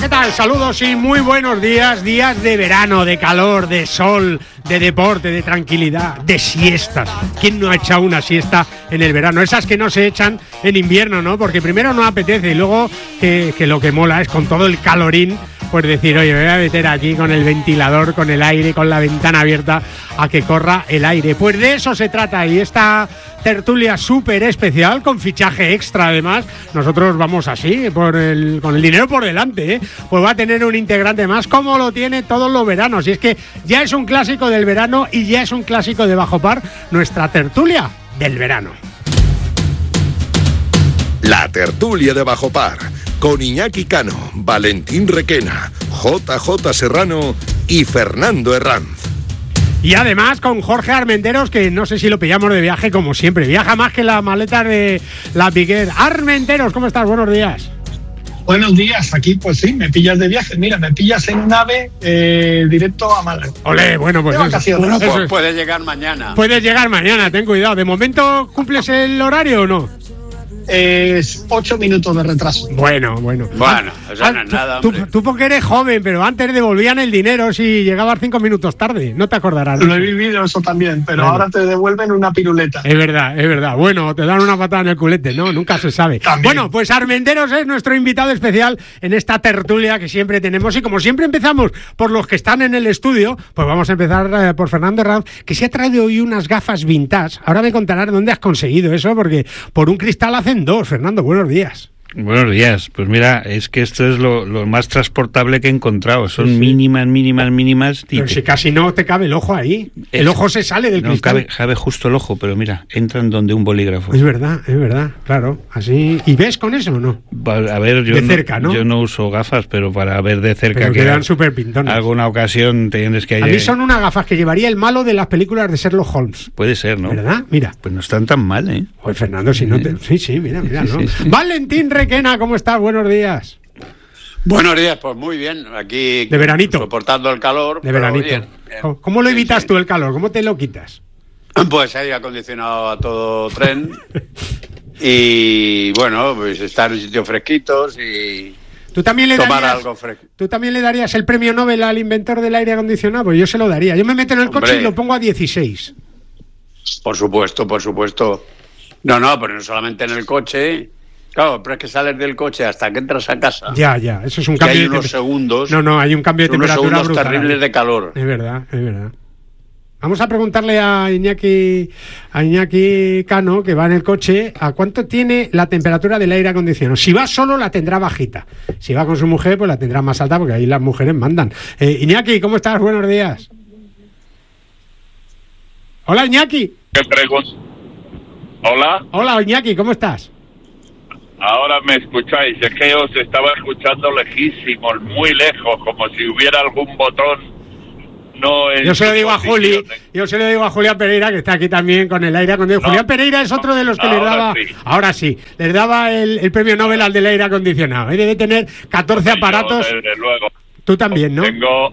¿qué tal? Saludos y muy buenos días. Días de verano, de calor, de sol, de deporte, de tranquilidad, de siestas. ¿Quién no ha echado una siesta en el verano? Esas que no se echan en invierno, ¿no? Porque primero no apetece y luego que lo que mola es con todo el calorín, pues decir, oye, me voy a meter aquí con el ventilador, con el aire, con la ventana abierta a que corra el aire. Pues de eso se trata y esta tertulia súper especial, con fichaje extra además. Nosotros vamos así, con el dinero por delante, ¿eh? Pues va a tener un integrante más, como lo tiene todos los veranos. Y es que ya es un clásico del verano y ya es un clásico de Bajo Par, nuestra tertulia del verano. La tertulia de Bajo Par, con Iñaki Cano, Valentín Requena, JJ Serrano y Fernando Herranz. Y además con Jorge Armenteros, que no sé si lo pillamos de viaje como siempre. Viaja más que las maletas de la Piquet. Armenteros, ¿cómo estás? Buenos días. Buenos días, aquí pues sí, me pillas de viaje. Mira, me pillas en nave directo a Málaga. Olé, bueno, pues eso. Bueno, pues puedes llegar mañana. Puedes llegar mañana, ten cuidado. ¿De momento cumples el horario o no? 8 minutos de retraso. Bueno. Bueno, eso no es nada, hombre. Tú porque eres joven, pero antes devolvían el dinero si llegabas 5 minutos tarde. No te acordarás. Lo he vivido eso también, pero bueno, ahora te devuelven una piruleta. Es verdad. Bueno, te dan una patada en el culete, ¿no? Nunca se sabe. También. Bueno, pues Armenteros es nuestro invitado especial en esta tertulia que siempre tenemos. Y como siempre empezamos por los que están en el estudio, pues vamos a empezar por Fernando Herranz, que se ha traído hoy unas gafas vintage. Ahora me contarás dónde has conseguido eso, porque por un cristal hacen dos. Fernando, buenos días. Buenos días. Pues mira, es que esto es lo más transportable que he encontrado. Son sí. mínimas. Pero si casi no te cabe el ojo ahí. El ojo se sale del cristal. Cabe justo el ojo, pero mira, entran donde un bolígrafo. Es verdad, claro. Así. ¿Y ves con eso o no? A ver, yo de cerca, ¿no? Yo no uso gafas, pero para ver de cerca pero quedan súper pintones. Alguna ocasión tienes que... A mí son unas gafas que llevaría el malo de las películas de Sherlock Holmes. Puede ser, ¿no? ¿Verdad? Mira. Pues no están tan mal, ¿eh? Pues Fernando, si no te... Sí, mira, ¿no? Sí. Valentín Requena, ¿cómo estás? Buenos días. Buenos días, pues muy bien. Aquí de veranito. Soportando el calor. De veranito. Bien. ¿Cómo lo evitas tú el calor? ¿Cómo te lo quitas? Pues aire acondicionado a todo tren. Y bueno, pues estar en sitios fresquitos y... ¿Tú también le darías el premio Nobel al inventor del aire acondicionado? Pues yo se lo daría. Yo me meto en el coche y lo pongo a 16. Por supuesto. No, pero no solamente en el coche. Claro, pero es que sales del coche hasta que entras a casa. Ya, eso es un cambio hay unos segundos. No, hay un cambio de temperatura unos segundos brutal, terribles de calor. Es verdad. Vamos a preguntarle a Iñaki Cano, que va en el coche, a cuánto tiene la temperatura del aire acondicionado. Si va solo, la tendrá bajita. Si va con su mujer, pues la tendrá más alta, porque ahí las mujeres mandan. Iñaki, ¿cómo estás? Buenos días. Hola, Iñaki. ¿Qué pregunta? Hola, Iñaki, ¿cómo estás? Ahora me escucháis, es que os estaba escuchando lejísimos, muy lejos, como si hubiera algún botón. Yo se lo digo a Julián Pereira, que está aquí también con el aire acondicionado. Julián Pereira es otro de los que les daba el premio Nobel al del aire acondicionado. Debe tener 14 aparatos. Yo, desde luego. Tú también, ¿no? Tengo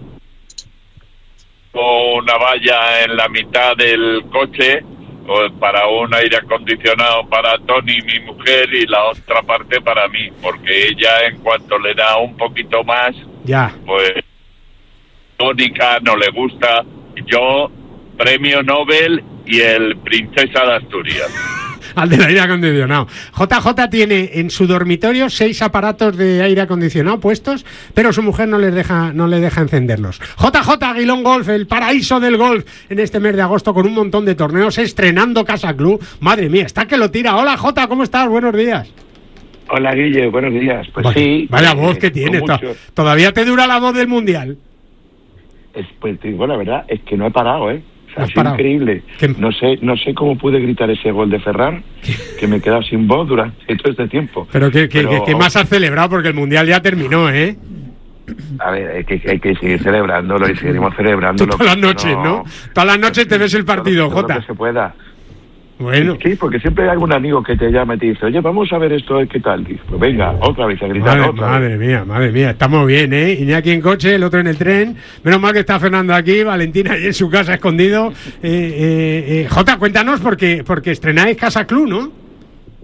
una valla en la mitad del coche para un aire acondicionado para Tony, mi mujer, y la otra parte para mí, porque ella, en cuanto le da un poquito más, pues tónica, no le gusta. Yo, premio Nobel y el Princesa de Asturias. Al del aire acondicionado. JJ tiene en su dormitorio 6 aparatos de aire acondicionado puestos, pero su mujer no le deja encenderlos. JJ Aguilón Golf, el paraíso del golf en este mes de agosto, con un montón de torneos, estrenando Casa Club. Madre mía, está que lo tira. Hola, Jota, ¿cómo estás? Buenos días. Hola, Guille, buenos días. Pues sí. Vaya voz que tienes. ¿Todavía te dura la voz del Mundial? Pues digo, la verdad es que no he parado, Ha sido increíble. No sé cómo pude gritar ese gol de Ferran, que me he quedado sin voz durante todo este tiempo. Pero ¿qué más has celebrado? Porque el Mundial ya terminó, ¿eh? A ver, hay que seguir celebrándolo y seguiremos celebrándolo. Todas las noches, ¿no? Todas las noches te ves el partido, todo Jota. Lo que se pueda. Bueno. Sí, porque siempre hay algún amigo que te llama y te dice, oye, vamos a ver esto, ¿qué tal? Dice, pues venga, otra vez a gritar, Madre mía, estamos bien, ¿eh? Iñaki en coche, el otro en el tren. Menos mal que está Fernando aquí, Valentina ahí en su casa escondido. Jota, cuéntanos, porque estrenáis Casa Club, ¿no?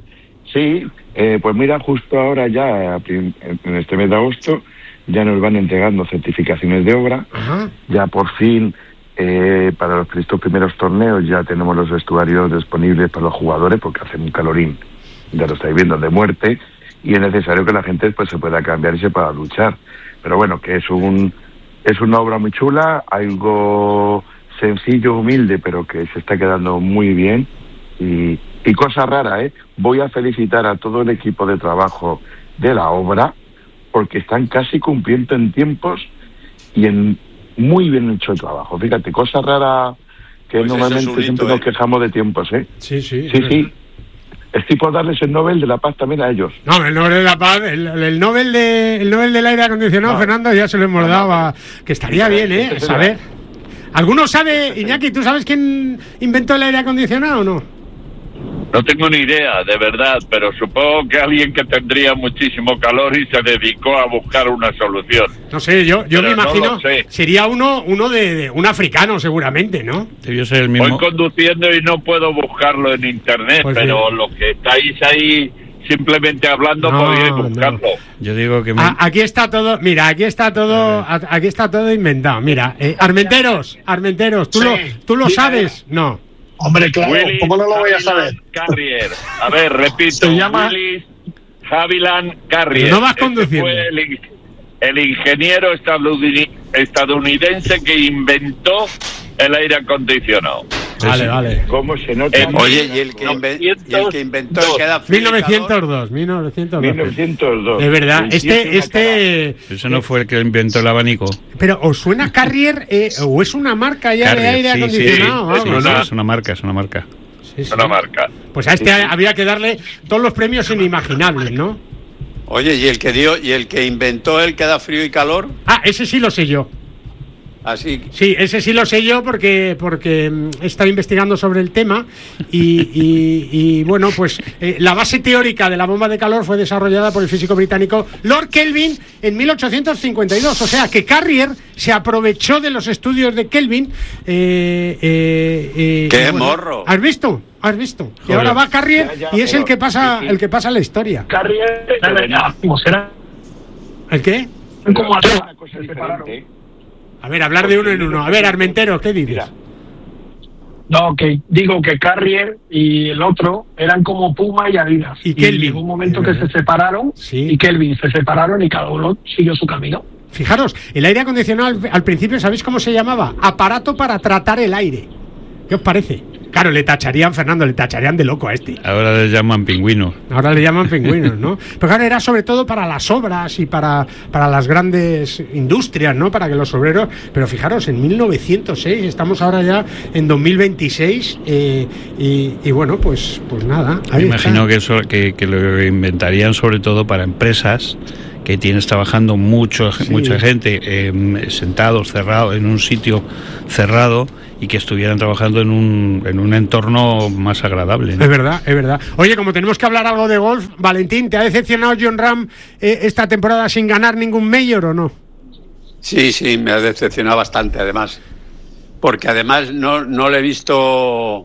Sí, pues mira, justo ahora ya, en este mes de agosto, ya nos van entregando certificaciones de obra. Ajá. Ya por fin, para estos primeros torneos, ya tenemos los vestuarios disponibles para los jugadores, porque hacen un calorín, ya lo estáis viendo, de muerte, y es necesario que la gente pues se pueda cambiar y se pueda luchar. Pero bueno, que es una obra muy chula, algo sencillo, humilde, pero que se está quedando muy bien. Y cosa rara, voy a felicitar a todo el equipo de trabajo de la obra, porque están casi cumpliendo en tiempos y en muy bien hecho el trabajo. Fíjate, cosa rara que pues normalmente siempre nos quejamos de tiempos, Sí. Sí. Estoy por darles el Nobel de la Paz también a ellos. No, el Nobel de la Paz, el Nobel del aire acondicionado, no. Fernando, ya se lo hemos dado, que estaría bien, saber. ¿Alguno sabe, Iñaki, tú sabes quién inventó el aire acondicionado o no? No tengo ni idea, de verdad, pero supongo que alguien que tendría muchísimo calor y se dedicó a buscar una solución. No sé, yo me imagino, no sería uno de un africano seguramente, ¿no? Debió ser el mismo. Voy conduciendo y no puedo buscarlo en internet, pues pero bien. Los que estáis ahí simplemente hablando podéis buscarlo. No. Yo digo que aquí está todo, mira, aquí está todo inventado. Mira, Armenteros, ¿tú lo sabes? No. Hombre, claro, Willis, ¿cómo no lo voy a saber? Carrier. A ver, repito, se llama Willis Haviland Carrier. No vas conduciendo. Fue el ingeniero estadounidense que inventó el aire acondicionado. Vale. ¿Cómo se nota? Oye, y el que inventó el que da frío 1902. De verdad, Ese no fue el que inventó el abanico. Pero, ¿os suena Carrier o es una marca ya Carrier, de aire acondicionado? Sí, ¿no? Es una marca. Sí. Una marca. Pues a había que darle todos los premios inimaginables, ¿no? Oye, ¿y el que inventó el que da frío y calor? Ese sí lo sé yo. Así. Sí, ese sí lo sé yo porque he estado investigando sobre el tema y bueno, pues la base teórica de la bomba de calor fue desarrollada por el físico británico Lord Kelvin en 1852, o sea que Carrier se aprovechó de los estudios de Kelvin. ¡Qué morro! ¿Has visto? Joder. Y ahora va Carrier y es el que pasa la historia. Carrier, ¿cómo será? ¿El qué? Como una cosa diferente. A ver, hablar de uno en uno. A ver, Armenteros, ¿qué dices? No, que digo que Carrier y el otro eran como Puma y Adidas. Y Kelvin. Llegó un momento que se separaron, sí. Y Kelvin se separaron y cada uno siguió su camino. Fijaros, el aire acondicionado al principio, ¿sabéis cómo se llamaba? Aparato para tratar el aire. ¿Qué os parece? Claro, Fernando, le tacharían de loco a este. Ahora le llaman pingüinos. ¿no? Pero claro, era sobre todo para las obras y para las grandes industrias, ¿no? Para que los obreros... Pero fijaros, en 1906, estamos ahora ya en 2026 y bueno, pues nada. Me imagino que lo inventarían sobre todo para empresas que tienes trabajando mucha gente sentados, cerrados, en un sitio cerrado, y que estuvieran trabajando en un entorno más agradable, ¿no? Es verdad. Oye, como tenemos que hablar algo de golf, Valentín, ¿te ha decepcionado Jon Rahm esta temporada sin ganar ningún Major o no? Sí, me ha decepcionado bastante, además. Porque además no le he visto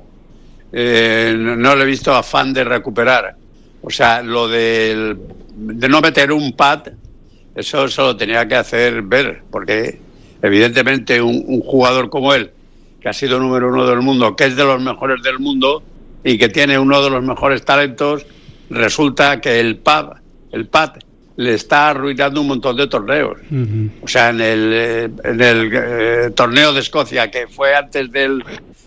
afán de recuperar. O sea, lo de no meter un pad, eso lo tenía que hacer ver, porque evidentemente un jugador como él, que ha sido número 1 del mundo, que es de los mejores del mundo y que tiene uno de los mejores talentos, resulta que el pad le está arruinando un montón de torneos. Uh-huh. O sea, en el torneo de Escocia, que fue antes del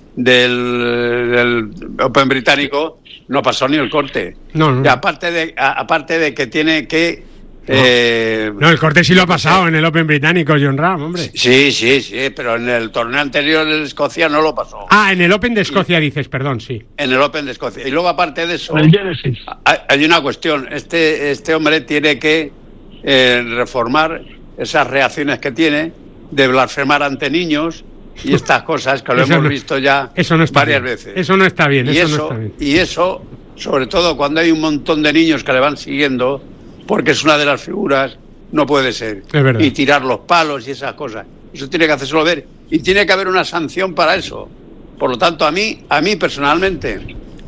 Open británico, no pasó ni el corte. No. Y aparte de que tiene que no, el corte sí lo ha pasado en el Open británico, Jon Rahm, hombre. Sí, pero en el torneo anterior de Escocia no lo pasó. En el Open de Escocia dices, perdón, sí. En el Open de Escocia. Y luego, aparte de eso, el Genesis. Hay una cuestión. Este hombre tiene que reformar esas reacciones que tiene de blasfemar ante niños y estas cosas que lo hemos visto ya varias veces. Eso no está bien. Y eso, sobre todo cuando hay un montón de niños que le van siguiendo, porque es una de las figuras, no puede ser. Es verdad. Y tirar los palos y esas cosas. Eso tiene que hacérselo ver. Y tiene que haber una sanción para eso. Por lo tanto, a mí personalmente,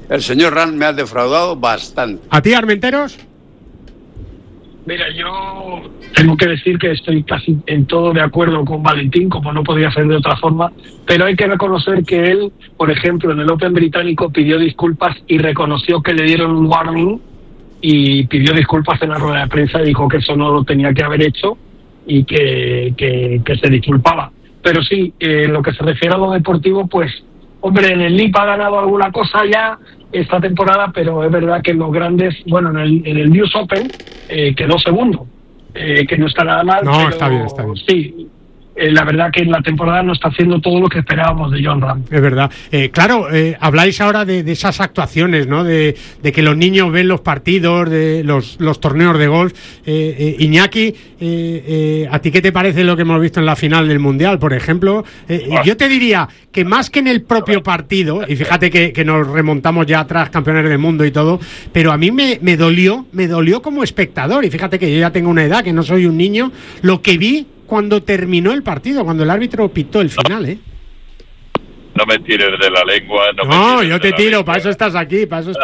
el señor Ram me ha defraudado bastante. ¿A ti, Armenteros? Mira, yo tengo que decir que estoy casi en todo de acuerdo con Valentín, como no podía ser de otra forma, pero hay que reconocer que él, por ejemplo, en el Open británico pidió disculpas y reconoció que le dieron un warning y pidió disculpas en la rueda de prensa y dijo que eso no lo tenía que haber hecho y que se disculpaba. Pero sí, en lo que se refiere a lo deportivo, pues, hombre, en el LIP ha ganado alguna cosa ya esta temporada, pero es verdad que en los grandes, bueno, en el News Open quedó segundo, que no está nada mal. No, pero está bien. Sí, la verdad que en la temporada no está haciendo todo lo que esperábamos de Jon Rahm. Es verdad. Claro, habláis ahora de esas actuaciones, ¿no? De que los niños ven los partidos, de los torneos de golf. Iñaki, ¿a ti qué te parece lo que hemos visto en la final del Mundial, por ejemplo? Yo te diría que más que en el propio partido, y fíjate que nos remontamos ya atrás, campeones del mundo y todo, pero a mí me dolió como espectador, y fíjate que yo ya tengo una edad, que no soy un niño, lo que vi cuando terminó el partido, cuando el árbitro pitó el final, ¿eh? No me tires de la lengua. No, yo te tiro, para eso estás aquí.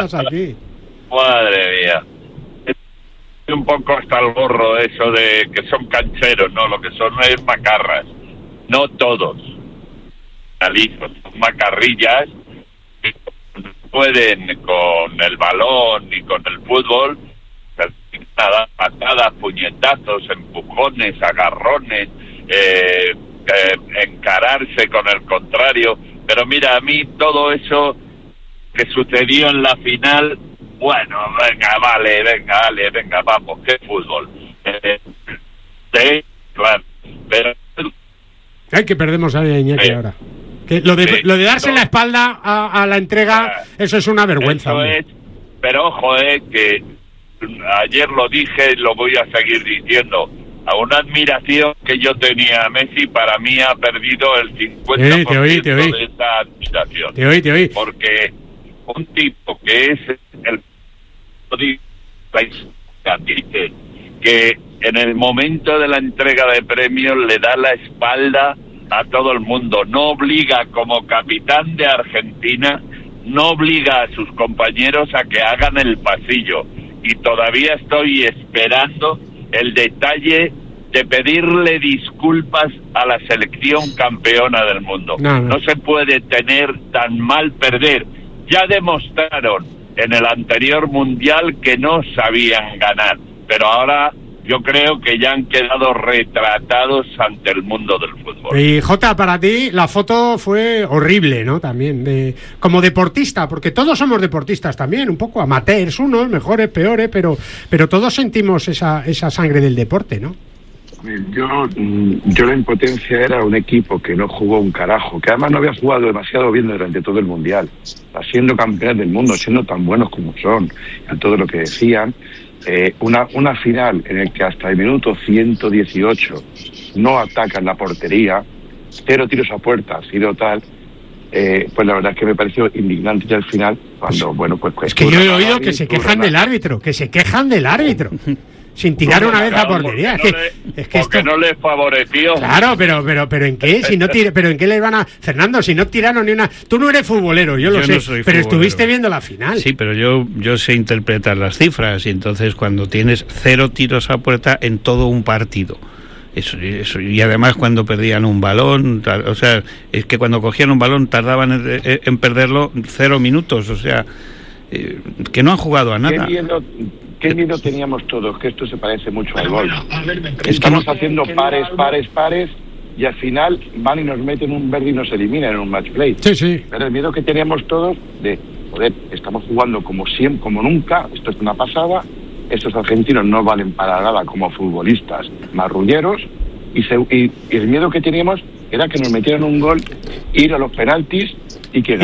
Madre mía. Un poco hasta el gorro eso de que son cancheros, ¿no? Lo que son es macarras. No todos. Son macarrillas que pueden con el balón y con el fútbol dar patadas, puñetazos, empujones, agarrones, encararse con el contrario. Pero mira, a mí todo eso que sucedió en la final, bueno, venga, vamos, qué fútbol. Sí, claro, pero... Ay, que perdemos a Iñaki ahora. Que lo de darse la espalda a la entrega, eso es una vergüenza. Eso es, pero ojo, que ayer lo dije y lo voy a seguir diciendo. A una admiración que yo tenía a Messi, para mí ha perdido el 50% te oí. de esa admiración. Te oí. Porque un tipo que es dice que en el momento de la entrega de premios le da la espalda a todo el mundo, no obliga como capitán de Argentina, no obliga a sus compañeros a que hagan el pasillo. Y todavía estoy esperando el detalle de pedirle disculpas a la selección campeona del mundo. No se puede tener tan mal perder. Ya demostraron en el anterior mundial que no sabían ganar, pero ahora yo creo que ya han quedado retratados ante el mundo del fútbol. Y Jota, para ti la foto fue horrible, ¿no? También, como deportista, porque todos somos deportistas también, un poco amateurs, unos mejores, peores, pero todos sentimos esa sangre del deporte, ¿no? Yo la impotencia era un equipo que no jugó un carajo, que además no había jugado demasiado bien durante todo el mundial, siendo campeones del mundo, siendo tan buenos como son, a todo lo que decían. Una final en el que hasta el minuto 118 no atacan la portería, 0 tiros a puerta, ha sido tal, pues la verdad es que me pareció indignante ya al final, cuando, pues es que yo he oído que se quejan del árbitro, sin tirar una vez a portería. Porque no les favoreció. Claro, pero ¿en qué? Si no pero ¿en qué les van a... Fernando, si no tiraron ni una... Tú no eres futbolero, yo lo sé, no soy pero futbolero. Estuviste viendo la final. Sí, pero yo sé interpretar las cifras, y entonces cuando tienes 0 tiros a puerta en todo un partido, eso, y además cuando perdían un balón, o sea, es que cuando cogían un balón tardaban en perderlo 0 minutos, o sea, que no han jugado a nada. ¿Qué miedo teníamos todos? Que esto se parece mucho al golf. Estamos haciendo pares, y al final van y nos meten un verde y nos eliminan en un match play. Sí. Pero el miedo que teníamos todos de, joder, estamos jugando como siempre, como nunca, esto es una pasada, estos argentinos no valen para nada como futbolistas marrulleros, y el miedo que teníamos era que nos metieran un gol, ir a los penaltis y que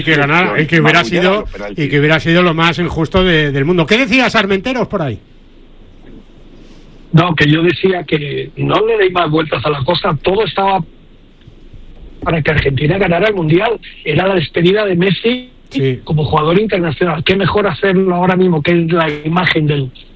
hubiera sido lo más injusto del mundo. ¿Qué decías, Armenteros, por ahí? No, que yo decía que no le deis más vueltas a la cosa, todo estaba para que Argentina ganara el Mundial, era la despedida de Messi como jugador internacional. Qué mejor hacerlo ahora mismo, que es la imagen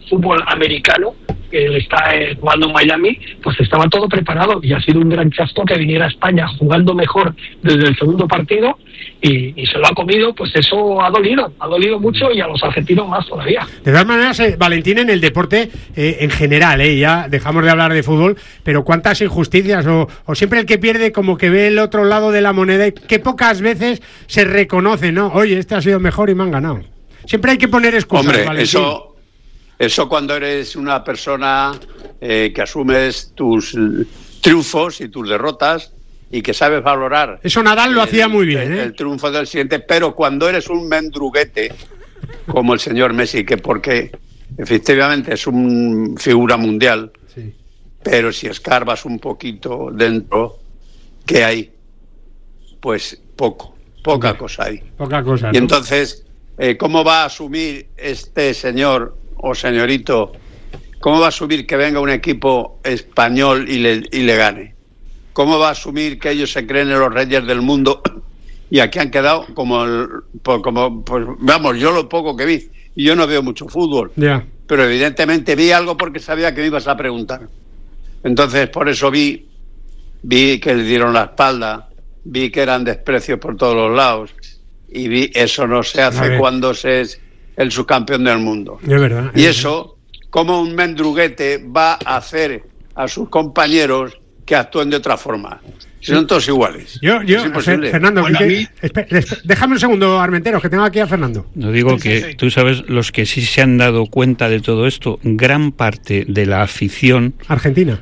fútbol americano, que él está jugando en Miami, pues estaba todo preparado y ha sido un gran chasco que viniera a España jugando mejor desde el segundo partido y se lo ha comido. Pues eso ha dolido mucho, y a los argentinos más todavía. De todas maneras, Valentín, en el deporte en general, ya dejamos de hablar de fútbol, pero cuántas injusticias, o siempre el que pierde como que ve el otro lado de la moneda, y que pocas veces se reconoce, ¿no? Oye, este ha sido mejor y me han ganado. Siempre hay que poner excusas. Hombre, Valentín. Eso cuando eres una persona que asumes tus triunfos y tus derrotas y que sabes valorar. Eso Nadal lo hacía muy bien, el triunfo del siguiente, pero cuando eres un mendruguete como el señor Messi, que porque efectivamente es una figura mundial, sí, pero si escarbas un poquito dentro, ¿qué hay? Pues poca cosa hay. Poca cosa. Y entonces, ¿cómo va a asumir este señor o señorito, cómo va a asumir que venga un equipo español y le gane? ¿Cómo va a asumir que ellos se creen en los reyes del mundo y aquí han quedado pues vamos, yo lo poco que vi, y yo no veo mucho fútbol, pero evidentemente vi algo porque sabía que me ibas a preguntar. Entonces por eso vi que le dieron la espalda, vi que eran desprecios por todos los lados, y vi eso no se hace cuando se es el subcampeón del mundo. Es verdad. Y eso, como un mendruguete va a hacer a sus compañeros que actúen de otra forma. Si son todos iguales. Fernando, bueno, déjame un segundo, Armenteros, que tengo aquí a Fernando. No digo que tú sabes, los que sí se han dado cuenta de todo esto, gran parte de la afición argentina,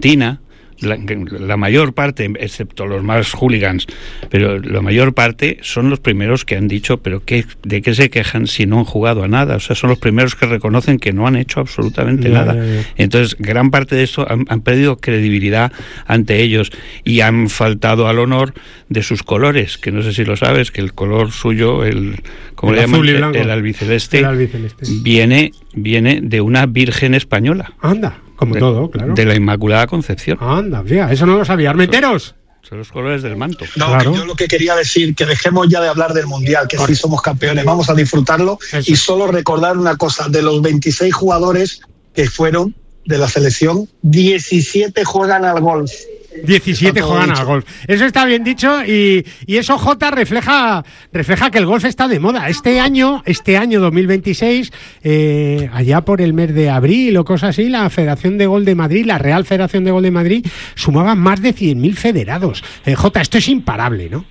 la mayor parte, excepto los más hooligans, pero la mayor parte son los primeros que han dicho, pero ¿de qué se quejan si no han jugado a nada? O sea, son los primeros que reconocen que no han hecho absolutamente nada. Entonces, gran parte de esto han perdido credibilidad ante ellos y han faltado al honor de sus colores, que no sé si lo sabes, que el color suyo, ¿cómo le llaman? El albiceleste, viene de una virgen española. Anda. Como todo, claro. De la Inmaculada Concepción. Anda, fíjate, eso no lo sabía. Armenteros. Son los colores del manto. No, claro. Yo lo que quería decir, que dejemos ya de hablar del Mundial, que sí somos campeones, vamos a disfrutarlo. Eso. Y solo recordar una cosa, de los 26 jugadores que fueron de la selección, 17 juegan al golf. 17 juegan al golf. Eso está bien dicho, y eso, Jota, refleja que el golf está de moda. Este año 2026, allá por el mes de abril o cosas así, la Federación de Golf de Madrid, la Real Federación de Golf de Madrid, sumaba más de 100.000 federados. Jota, esto es imparable, ¿no?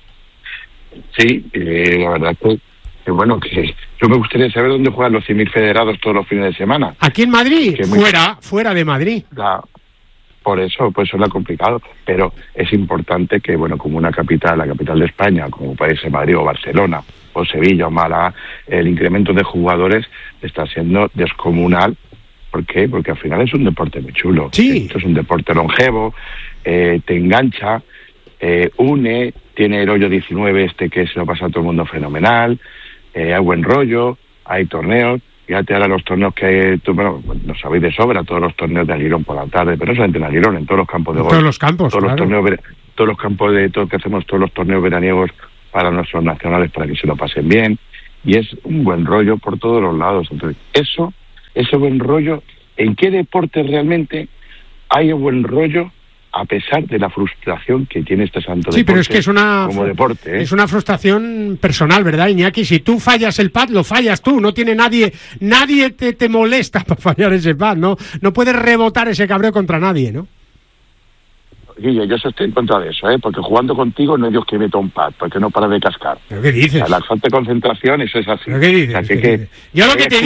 Sí, la verdad que bueno, que yo me gustaría saber dónde juegan los 100.000 federados todos los fines de semana. ¿Aquí en Madrid? Fuera de Madrid. Por eso es lo complicado, pero es importante que, bueno, como una capital, la capital de España, como puede ser Madrid o Barcelona o Sevilla o Málaga, el incremento de jugadores está siendo descomunal. ¿Por qué? Porque al final es un deporte muy chulo. Sí. Esto es un deporte longevo, te engancha, une, tiene el hoyo 19 que se lo pasa a todo el mundo fenomenal, hay buen rollo, hay torneos. Fíjate ahora los torneos que lo sabéis de sobra, todos los torneos de Alirón por la tarde, pero no solamente en Alirón, en todos los campos de golf. Todos los campos, todos los torneos, todos los campos que hacemos, todos los torneos veraniegos para nuestros nacionales, para que se lo pasen bien, y es un buen rollo por todos los lados. Entonces, ese buen rollo, ¿en qué deporte realmente hay un buen rollo? A pesar de la frustración que tiene este santo deporte. Sí, pero es que es deporte, es una frustración personal, ¿verdad, Iñaki? Si tú fallas el pad, lo fallas tú. No tiene nadie te molesta para fallar ese pad, ¿no? No puedes rebotar ese cabreo contra nadie, ¿no? Guille, yo estoy en contra de eso, porque jugando contigo no hay Dios que meta un pad, porque no para de cascar. ¿Pero qué dices? O sea, la falta de concentración, eso es así. ¿Pero qué dices? O sea, yo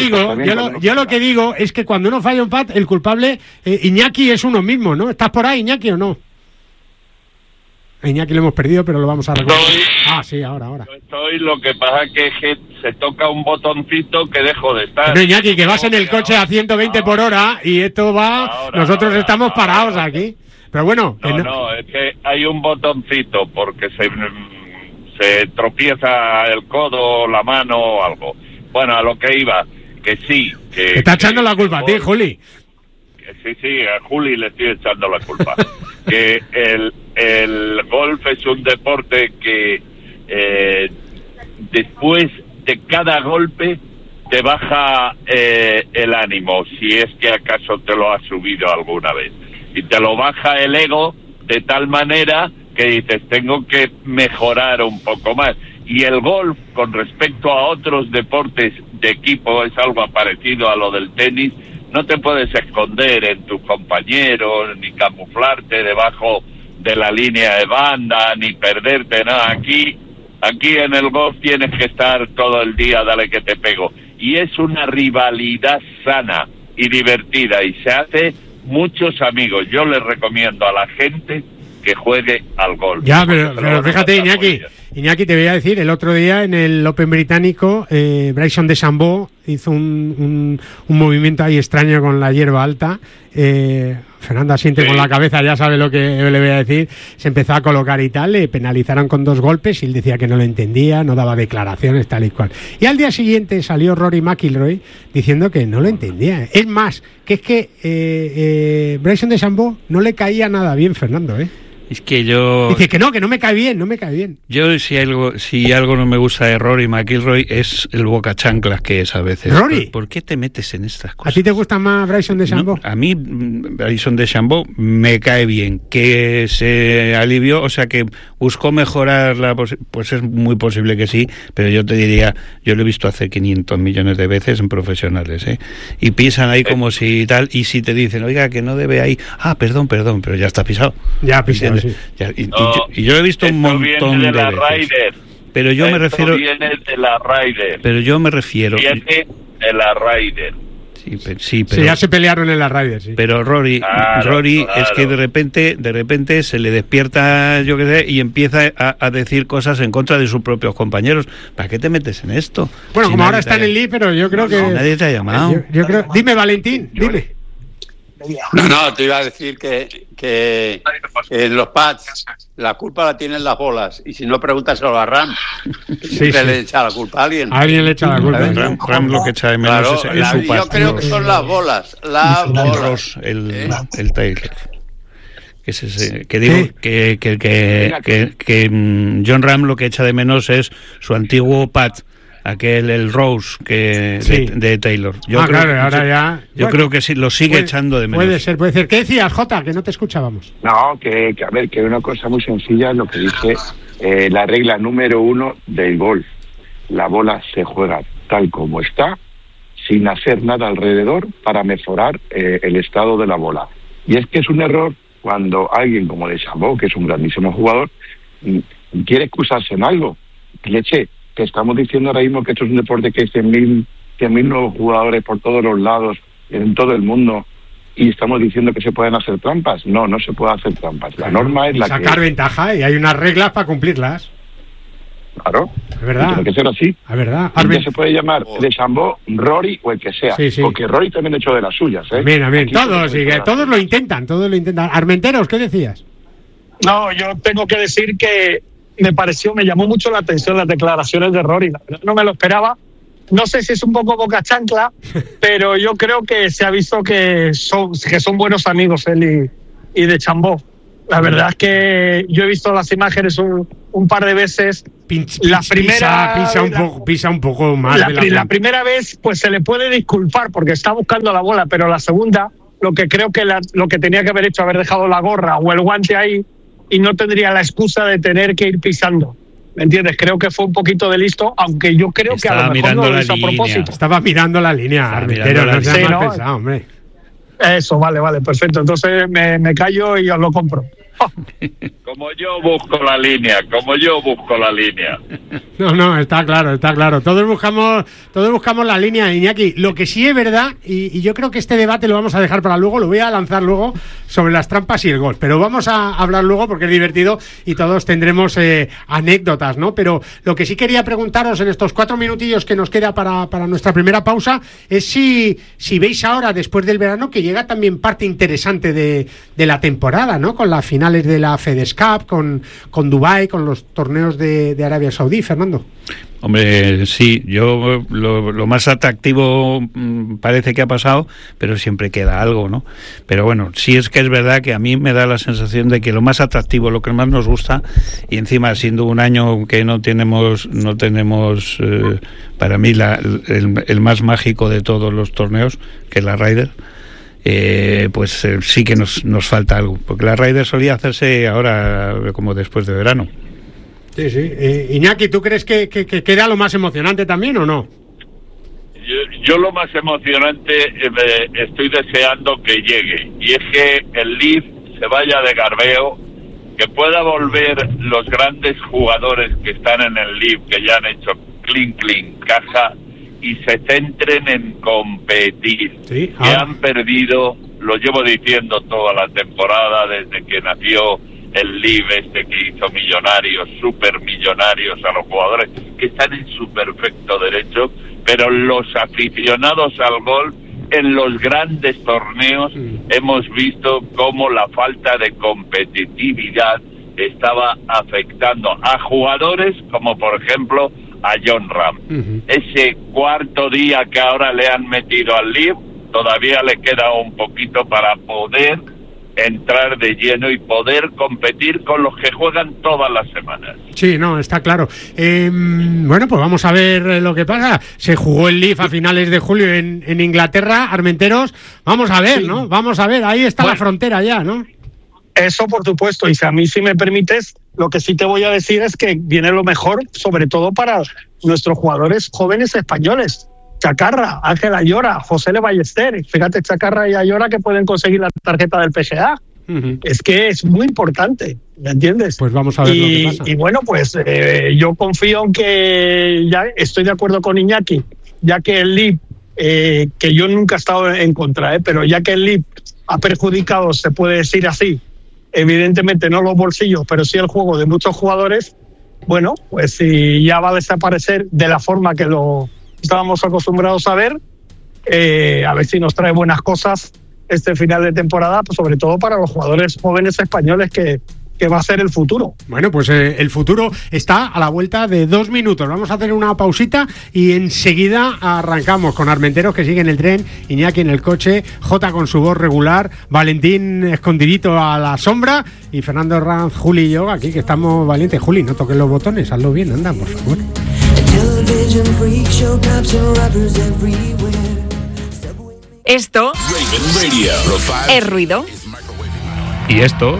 lo que digo es que cuando uno falla un pad, el culpable, Iñaki, es uno mismo, ¿no? ¿Estás por ahí, Iñaki, o no? A Iñaki lo hemos perdido, pero lo vamos a recuperar. Sí, ahora. Lo que pasa es que se toca un botoncito que dejo de estar. No, Iñaki, que vas en el coche a 120 por hora y esto va... Nosotros estamos parados aquí. Pero bueno... No, es que hay un botoncito porque se tropieza el codo, la mano o algo. Bueno, a lo que iba, que sí... Que está echando la culpa a ti, Juli. Sí, a Juli le estoy echando la culpa. Que el golf es un deporte que después de cada golpe te baja el ánimo, si es que acaso te lo has subido alguna vez. Y te lo baja el ego de tal manera que dices, tengo que mejorar un poco más. Y el golf, con respecto a otros deportes de equipo, es algo parecido a lo del tenis. No te puedes esconder en tus compañeros, ni camuflarte debajo de la línea de banda, ni perderte nada. Aquí en el golf tienes que estar todo el día, dale que te pego. Y es una rivalidad sana y divertida, y se hace muchos amigos. Yo les recomiendo a la gente que juegue al golf. Ya, pero fíjate, Iñaki, te voy a decir, el otro día en el Open británico, Bryson DeChambeau hizo un movimiento ahí extraño con la hierba alta. Fernando asiente con la cabeza, ya sabe lo que le voy a decir. Se empezó a colocar y tal, le penalizaron con 2 golpes y él decía que no lo entendía, no daba declaraciones, tal y cual. Y al día siguiente salió Rory McIlroy diciendo que no lo entendía. Es más, que es que Bryson DeChambeau no le caía nada bien, Fernando, Es que yo... Dice que no me cae bien. Yo si algo no me gusta de Rory McIlroy es el boca chanclas que es a veces. ¿Rory? ¿Por qué te metes en estas cosas? ¿A ti te gusta más Bryson DeChambeau? No, a mí Bryson DeChambeau me cae bien. Que se alivió, o sea que buscó mejorar pues es muy posible que sí, pero yo te diría, yo lo he visto hacer 500 millones de veces en profesionales, y pisan ahí como si tal, y si te dicen, oiga, que no debe ahí, perdón, pero ya está pisado. Ya pisado. Sí. Y yo he visto un montón de veces. Ryder. Pero yo me refiero. Viene de la Ryder. Pero yo me refiero. Viene de la Ryder. Sí, pero ya se pelearon en la Ryder, sí. Pero Rory es que de repente se le despierta, yo qué sé, y empieza a decir cosas en contra de sus propios compañeros. ¿Para qué te metes en esto? Bueno, como ahora está en el lead, pero yo creo que nadie te ha llamado. Yo creo. Dime, Valentín, dime. No, te iba a decir que en los pads la culpa la tienen las bolas, y si no, pregúntaselo a Ram. Siempre le echa la culpa a alguien. Alguien le echa la culpa. Ram lo que echa de menos es su pad. Yo creo que son las bolas. El Taylor. Que es ese, que digo que John Ram lo que echa de menos es su antiguo pad, el Rose de Taylor. Yo creo que sí, lo sigue echando de menos. Puede ser. ¿Qué decías, Jota? Que no te escuchábamos. No, que una cosa muy sencilla es lo que dice la regla número 1 del golf. La bola se juega tal como está, sin hacer nada alrededor para mejorar el estado de la bola. Y es que es un error cuando alguien como DeChambeau, que es un grandísimo jugador, quiere excusarse en algo. Leche, que estamos diciendo ahora mismo que esto es un deporte que hay 100.000 nuevos jugadores por todos los lados, en todo el mundo, y estamos diciendo que se pueden hacer trampas. No se puede hacer trampas. La norma es la que... Sacar ventaja, y hay unas reglas para cumplirlas. Claro. Es verdad. Tiene que ser así. Es verdad. Ya se puede llamar DeChambeau, Rory o el que sea. Sí. Porque Rory también ha hecho de las suyas, Bien. Todos lo intentan. Armenteros, ¿qué decías? No, yo tengo que decir que me llamó mucho la atención las declaraciones de Rory. La verdad, no me lo esperaba. No sé si es un poco boca chancla, pero yo creo que se ha visto que son buenos amigos él y DeChambeau. La verdad es que yo he visto las imágenes un par de veces. Pisa un poco más. La primera vez pues se le puede disculpar porque está buscando la bola, pero la segunda, lo que creo que lo que tenía que haber hecho, haber dejado la gorra o el guante ahí, y no tendría la excusa de tener que ir pisando. ¿Me entiendes? Creo que fue un poquito de listo, aunque yo creo que a lo mejor no lo hizo a propósito. Estaba mirando la línea, Armentero, no seas mal pensado, hombre. Eso, vale, perfecto. Entonces me callo y os lo compro. Como yo busco la línea. No, está claro. Todos buscamos la línea, Iñaki. Lo que sí es verdad, y yo creo que este debate lo vamos a dejar para luego, lo voy a lanzar luego sobre las trampas y el golf, pero vamos a hablar luego porque es divertido y todos tendremos anécdotas, ¿no? Pero lo que sí quería preguntaros en estos 4 minutillos que nos queda para nuestra primera pausa es si veis ahora, después del verano, que llega también parte interesante de la temporada, ¿no? Con la final finales de la FedEx Cup, con Dubái, con los torneos de Arabia Saudí, Fernando. Hombre, sí, yo lo más atractivo parece que ha pasado, pero siempre queda algo, ¿no? Pero bueno, sí es que es verdad que a mí me da la sensación de que lo más atractivo, lo que más nos gusta, y encima siendo un año que no tenemos para mí el más mágico de todos los torneos, que es la Ryder, pues sí que nos falta algo, porque la Ryder solía hacerse ahora como después de verano. Sí. Iñaki, ¿tú crees que queda lo más emocionante también o no? Yo lo más emocionante estoy deseando que llegue, y es que el Leaf se vaya de garbeo, que pueda volver los grandes jugadores que están en el Leaf, que ya han hecho clean caja, y se centren en competir. Sí, que han perdido, lo llevo diciendo toda la temporada desde que nació el Leaf que hizo millonarios, supermillonarios a los jugadores, que están en su perfecto derecho, pero los aficionados al golf en los grandes torneos hemos visto cómo la falta de competitividad estaba afectando a jugadores como por ejemplo a Jon Rahm. Ese cuarto día que ahora le han metido al Leaf, todavía le queda un poquito para poder entrar de lleno y poder competir con los que juegan todas las semanas. Sí, no, está claro. Bueno, pues vamos a ver lo que pasa. Se jugó el Leaf a finales de julio en Inglaterra, Armenteros. Vamos a ver, sí. ¿No? Vamos a ver, ahí está la frontera ya, ¿no? Eso por supuesto, y si a mí sí me permites, lo que sí te voy a decir es que viene lo mejor, sobre todo para nuestros jugadores jóvenes españoles. Chacarra, Ángel Ayora, José Le Ballester. Fíjate, Chacarra y Ayora que pueden conseguir la tarjeta del PGA. Es que es muy importante, ¿me entiendes? Pues vamos a ver lo que pasa. Y bueno, pues yo confío en que ya estoy de acuerdo con Iñaki, ya que el Leaf, que yo nunca he estado en contra, pero ya que el Leaf ha perjudicado, se puede decir así, evidentemente no los bolsillos, pero sí el juego de muchos jugadores, bueno, pues si ya va a desaparecer de la forma que lo estábamos acostumbrados a ver, a ver si nos trae buenas cosas este final de temporada, pues sobre todo para los jugadores jóvenes españoles que va a ser el futuro. Bueno, pues el futuro está a la vuelta de 2 minutos. Vamos a hacer una pausita y enseguida arrancamos con Armenteros, que sigue en el tren, Iñaki en el coche, Jota con su voz regular, Valentín escondidito a la sombra y Fernando Herranz, Juli y yo aquí, que estamos valientes. Juli, no toques los botones, hazlo bien, anda, por favor. Esto es ruido. Y esto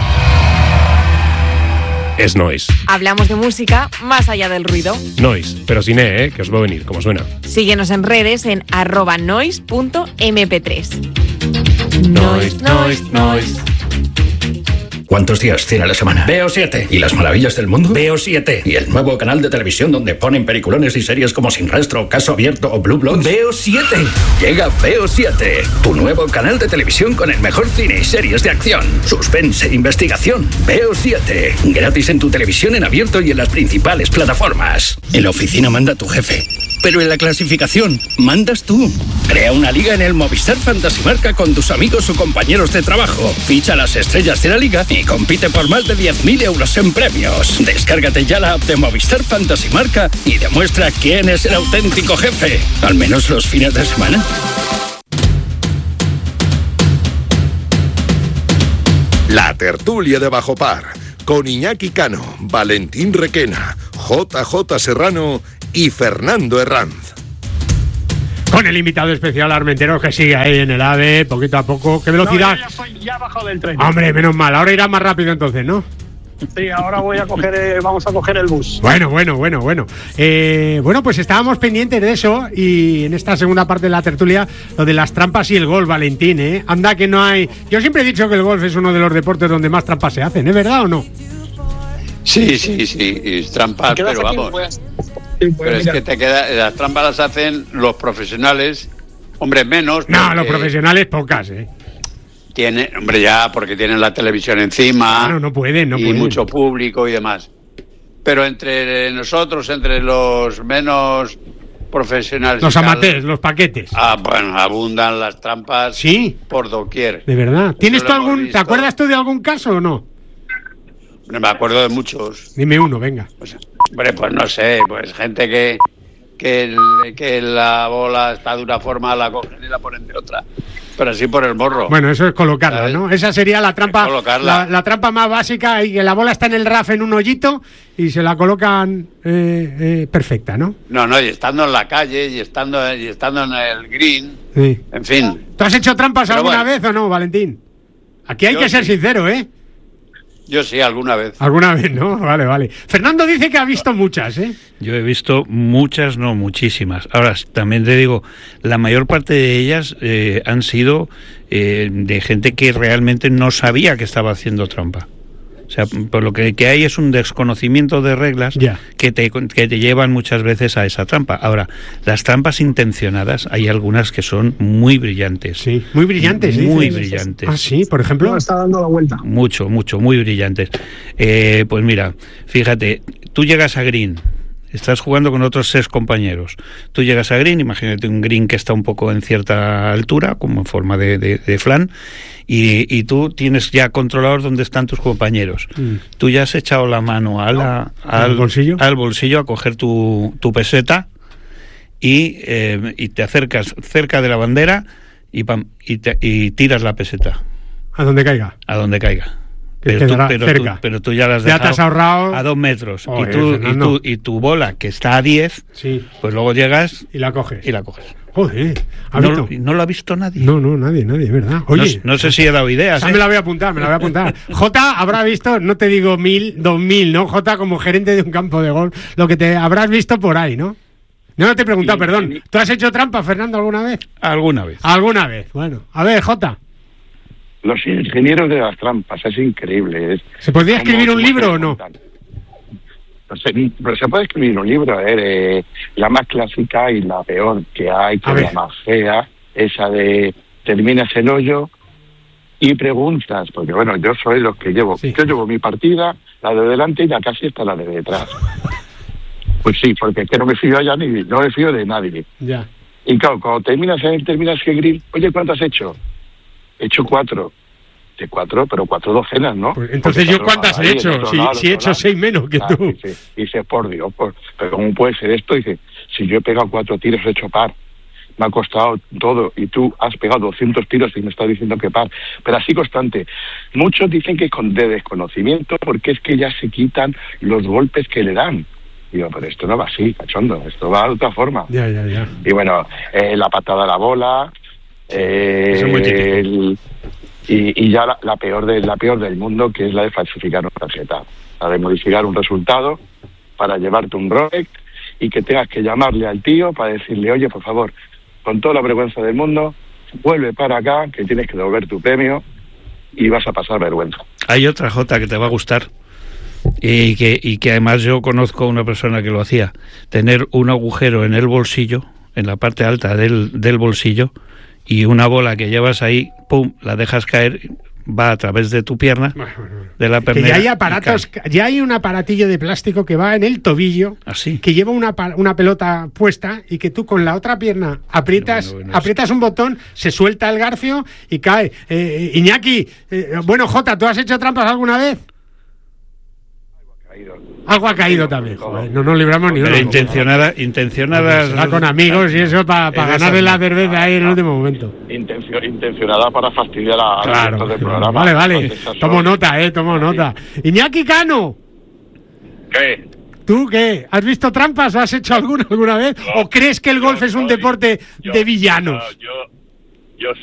es noise. Hablamos de música más allá del ruido. Noise, pero sin E, que os va a venir, como suena. Síguenos en redes en @noise.mp3. Noise. ¿Cuántos días tiene la semana? Veo 7. ¿Y las maravillas del mundo? Veo 7. ¿Y el nuevo canal de televisión donde ponen peliculones y series como Sin Rastro, Caso Abierto o Blue Bloods? Veo 7. Llega Veo 7, tu nuevo canal de televisión con el mejor cine y series de acción, suspense e investigación. Veo 7. Gratis en tu televisión en abierto y en las principales plataformas. En la oficina manda tu jefe, pero en la clasificación mandas tú. Crea una liga en el Movistar Fantasy Marca con tus amigos o compañeros de trabajo. Ficha las estrellas de la liga y compite por más de 10.000 euros en premios. Descárgate ya la app de Movistar Fantasy Marca y demuestra quién es el auténtico jefe. Al menos los fines de semana. La tertulia de Bajo Par, con Iñaki Cano, Valentín Requena, JJ Serrano y Fernando Herranz. Con el invitado especial Armenteros, que sigue ahí en el AVE, poquito a poco. ¿Qué velocidad? No, ya he bajado del tren. Hombre, menos mal. Ahora irá más rápido entonces, ¿no? Sí, ahora vamos a coger el bus. Bueno. Bueno, pues estábamos pendientes de eso y en esta segunda parte de la tertulia, lo de las trampas y el golf, Valentín, ¿eh? Anda que no hay... Yo siempre he dicho que el golf es uno de los deportes donde más trampas se hacen, ¿es verdad o no? Sí, es trampas, pero vamos... Pero es que las trampas las hacen los profesionales, hombre, menos. No, los profesionales pocas, Hombre, ya, porque tienen la televisión encima. Claro, no pueden. Mucho público y demás. Pero entre nosotros, entre los menos profesionales... Los amateurs, los paquetes. Bueno, abundan las trampas por doquier. De verdad. ¿Tienes tú te acuerdas tú de algún caso o no? No me acuerdo de muchos. Dime uno, venga. Pues no sé, pues gente que la bola está de una forma, la cogen y la ponen de otra. Pero así por el morro. Bueno, eso es colocarla, ¿sabes? ¿No? Esa sería la trampa, la trampa más básica, y que la bola está en el RAF en un hoyito y se la colocan perfecta, ¿no? No, y estando en la calle, y estando en el green, sí. En fin. ¿Tú has hecho trampas alguna vez o no, Valentín? Aquí hay que ser sincero, ¿eh? Yo sí, alguna vez. Alguna vez, ¿no? Vale. Fernando dice que ha visto muchas, ¿eh? Yo he visto muchas, no muchísimas. Ahora, también te digo, la mayor parte de ellas han sido de gente que realmente no sabía que estaba haciendo trampa. O sea, por lo que hay es un desconocimiento de reglas que te llevan muchas veces a esa trampa. Ahora, las trampas intencionadas, hay algunas que son muy brillantes. Sí, muy brillantes. Muy brillantes. Ah, sí, por ejemplo. No está dando la vuelta. Mucho, muy brillantes. Pues mira, fíjate, tú llegas a green, estás jugando con otros 6 compañeros. Tú llegas a green, imagínate un green que está un poco en cierta altura, como en forma de flan, y tú tienes ya controlados dónde están tus compañeros. Tú ya has echado la mano al bolsillo a coger tu peseta y te acercas cerca de la bandera y tiras la peseta. ¿A donde caiga? A donde caiga. Pero tú ya las has dejado, te has ahorrado a 2 metros. Joder, y tu bola, que está a 10, sí. Pues luego llegas y la coges. Joder, no lo ha visto nadie. No, nadie, es verdad. Oye, no sé si he dado ideas. Me la voy a apuntar. Jota habrá visto, no te digo 1000, 2000, ¿no? Jota, como gerente de un campo de golf, lo que te habrás visto por ahí, ¿no? No te he preguntado, perdón. ¿Tú has hecho trampa, Fernando, alguna vez? Alguna vez. Bueno, a ver, Jota. Los ingenieros de las trampas, es increíble. ¿Se podría escribir un libro o no? Pero se puede escribir un libro, la más clásica y la peor que hay, que es la más fea, esa de terminas el hoyo y preguntas, porque bueno, yo soy los que llevo, yo llevo mi partida, la de delante y la casi está la de detrás. Pues sí, porque es que no me fío allá no me fío de nadie. Ya. Y claro, cuando terminas el grill, oye, ¿cuánto has hecho? He hecho 4. De 4, pero 4 docenas, ¿no? Pues entonces yo ¿cuántas he hecho? Si he hecho 6 menos que tú. Dice, por Dios, pero ¿cómo puede ser esto? Dice, si yo he pegado 4 tiros, he hecho par. Me ha costado todo y tú has pegado 200 tiros y me estás diciendo que par. Pero así constante. Muchos dicen que de desconocimiento, porque es que ya se quitan los golpes que le dan. Digo, pero esto no va así, cachondo, esto va de otra forma. Ya. Y bueno, la patada a la bola, eso es muy típico. Y ya la peor del mundo, que es la de falsificar una tarjeta, la de modificar un resultado para llevarte un Rolex y que tengas que llamarle al tío para decirle, oye, por favor, con toda la vergüenza del mundo, vuelve para acá, que tienes que devolver tu premio y vas a pasar vergüenza. Hay otra, Jota, que te va a gustar y que además yo conozco a una persona que lo hacía: tener un agujero en el bolsillo, en la parte alta del bolsillo, y una bola que llevas ahí, pum, la dejas caer, va a través de tu pierna, de la pernera. Que ya hay aparatos, ya hay un aparatillo de plástico que va en el tobillo, ¿así? Que lleva una pelota puesta y que tú con la otra pierna aprietas un botón, se suelta el garfio y cae. Iñaki, bueno, Jota, ¿tú has hecho trampas alguna vez? Algo ha caído también, joder, no nos libramos ni uno. Pero intencionadas con amigos y eso para ganarle la cerveza ahí en el último momento. Intencionada para fastidiar a los del programa. Vale. Tomo nota. Iñaki Cano. ¿Qué? ¿Tú qué? ¿Has visto trampas o has hecho alguna vez? No, ¿o crees que el golf es un deporte de villanos? No,